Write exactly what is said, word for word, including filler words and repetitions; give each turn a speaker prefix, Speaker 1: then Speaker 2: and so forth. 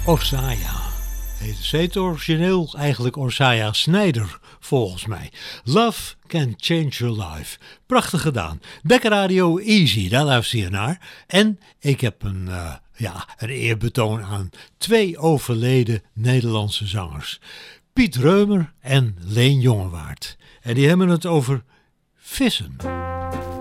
Speaker 1: Orsaya. Ze heet origineel eigenlijk Orsaya Snijder, volgens mij. Love can change your life. Prachtig gedaan. Bekker Radio Easy, daar luister je naar. En ik heb een, uh, ja, een eerbetoon aan twee overleden Nederlandse zangers. Piet Reumer en Leen Jongewaard. En die hebben het over vissen.